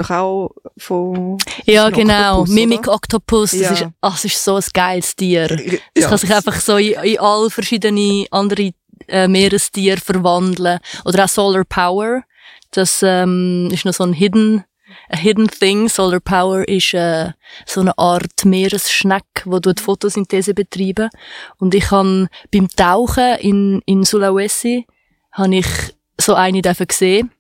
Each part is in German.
doch auch von... Ja, genau. Octopus, Mimic oder? Octopus, Ja. das ist so ein geiles Tier. Es Ja. kann sich einfach so in all verschiedene andere Meerestiere verwandeln. Oder auch Solar Power. Das ist noch so ein hidden thing. Solar Power ist so eine Art Meeresschneck, die Photosynthese betreiben. Und ich habe beim Tauchen in Sulawesi habe ich so eine gesehen.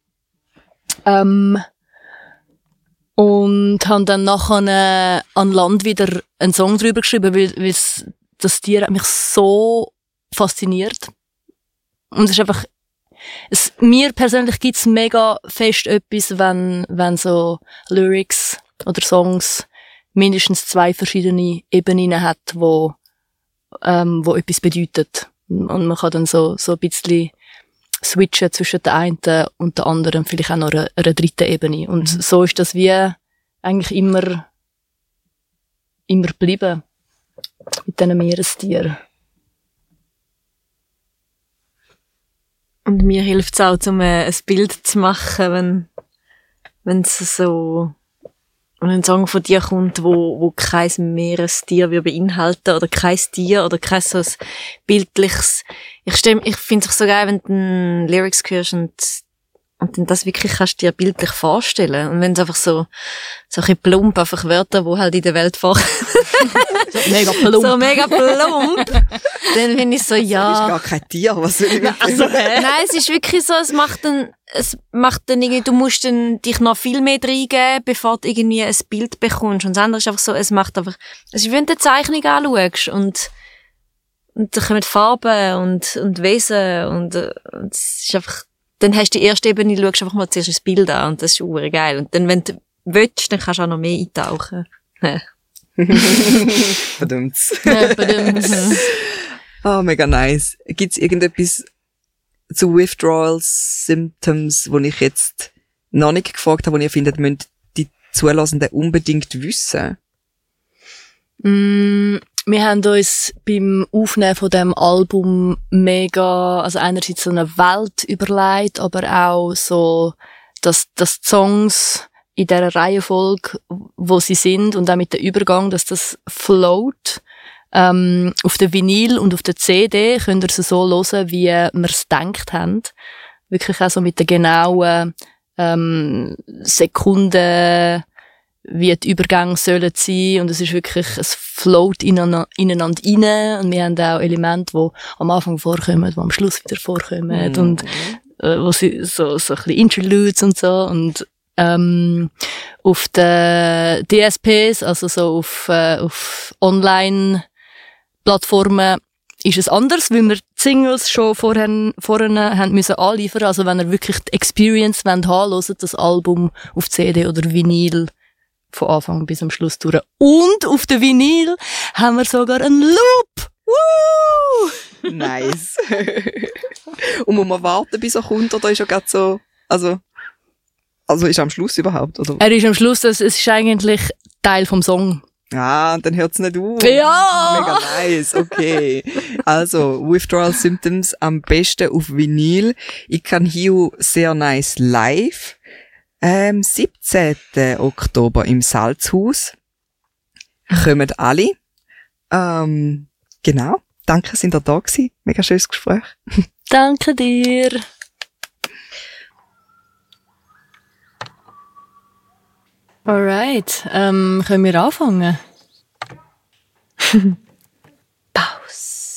Und habe dann nachher an Land wieder einen Song drüber geschrieben, weil das Tier hat mich so fasziniert. Und es ist einfach, mir persönlich gibt's mega fest etwas, wenn so Lyrics oder Songs mindestens 2 verschiedene Ebenen hat, wo etwas bedeutet. Und man kann dann so ein bisschen switchen zwischen der einen und der anderen, vielleicht auch noch einer dritten Ebene. Und so ist das wie eigentlich immer geblieben mit diesen Meerestieren. Und mir hilft es auch, um ein Bild zu machen, wenn ein Song von dir kommt, wo kein Meerestier beinhalten oder kein Tier oder kein so ein bildliches. Ich finde es so geil, wenn du Lyrics hörst und dann das wirklich kannst du dir bildlich vorstellen. Und wenn es einfach so ein bisschen plump, einfach Wörter, die halt in der Welt vorkommen. Mega plump. So mega plump. Dann finde ich so, ja. Das ist gar kein Tier, was will ich mit Nein, es ist wirklich so, es macht dann irgendwie, du musst dann dich noch viel mehr reingeben, bevor du irgendwie ein Bild bekommst. Und das andere ist einfach so, es ist wie wenn du eine Zeichnung anschaust und da kommen Farben und Wesen und es ist einfach, dann hast du die erste Ebene, schaust einfach mal zuerst das Bild an und das ist super geil. Und dann, wenn du willst, dann kannst du auch noch mehr eintauchen. Verdammt. Ja, Ah, mega nice. Gibt's irgendetwas zu Withdrawal Symptoms, wo ich jetzt noch nicht gefragt habe, wo ihr findet, müssen die Zulassenden unbedingt wissen? Wir haben uns beim Aufnehmen von dem Album also einerseits so eine Welt überlegt, aber auch so, dass die Songs in dieser Reihenfolge, wo sie sind und auch mit dem Übergang, dass das float. Auf der Vinyl und auf der CD könnt ihr sie so hören, wie wir es gedacht haben. Wirklich auch so mit den genauen Sekunden, wie die Übergänge sollen sein. Und es ist wirklich, es float ineinander rein. Und wir haben auch Elemente, die am Anfang vorkommen, die am Schluss wieder vorkommen. Und wo sie so ein bisschen Interludes und so. Und auf den DSPs, also so auf Online-Plattformen, ist es anders, weil wir die Singles schon vorher haben müssen anliefern. Also wenn ihr wirklich die Experience haben wollt, hört das Album auf CD oder Vinyl von Anfang bis am Schluss durch. Und auf der Vinyl haben wir sogar einen Loop! Woo! Nice. Und muss man warten, bis er kommt, oder ist er gerade so, also ist er am Schluss überhaupt, oder? Er ist am Schluss, es ist eigentlich Teil vom Song. Ah, dann hört's nicht auf. Ja! Mega nice, okay. Also, Withdrawal Symptoms am besten auf Vinyl. Ich kann hier sehr nice live. 17. Oktober im Salzhaus. Kommen alle. Genau. Danke, sind ihr da gewesen. Mega schönes Gespräch. Danke dir. Alright, können wir anfangen? Pause.